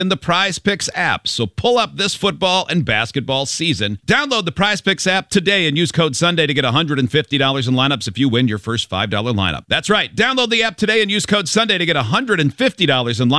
in the Prize Picks app. So pull up this football and basketball season. Download the Prize Picks app today and use code Sunday to get $150 in lineups if you win your first $5 lineup. That's right. Download the app today and use code Sunday to get $150 in lineups.